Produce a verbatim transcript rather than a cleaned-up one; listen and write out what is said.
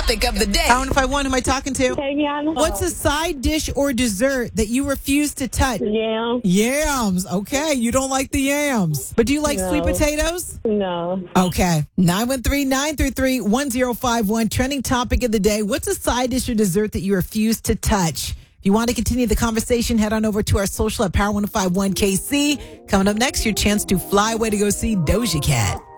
topic of the day. I wonder if I won. Who am I talking to? Taviana. What's a side dish or dessert that you refuse to touch? Yam. Yams. Okay, you don't like the yams. But do you like No. sweet potatoes? No. Okay. nine one three, nine three three, one zero five one. Trending topic of the day. What's a side dish or dessert that you refuse to touch? If you want to continue the conversation, head on over to our social at Power one oh five one K C. Coming up next, your chance to fly away to go see Doja Cat.